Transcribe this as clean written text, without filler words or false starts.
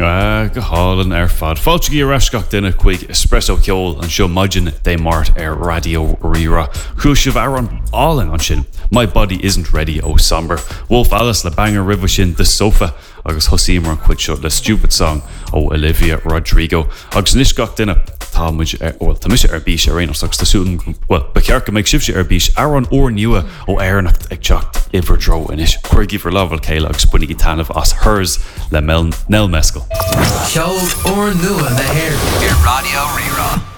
Go hálan fad. Fáilte í rascach duine chuig espresso ceol an seo maidin dé mart radio rira. Chúil sibh an áling an sin. My body isn't ready, oh somber. Wolf Alice le banger river sin the sofa. Agus hosí mar an chuid seo le stupid song ó Olivia Rodrigo. Agus níos gach duine támuid tá mis bís réon agus tásún becearcha méid sibse bís an ór nua ó airnacht ag techt Iverdro inis. Chuirgí for level céile agus bunig í tanmh as hers le Nell Mescal. Ceol ór nua na hair. Ir Radio Rira.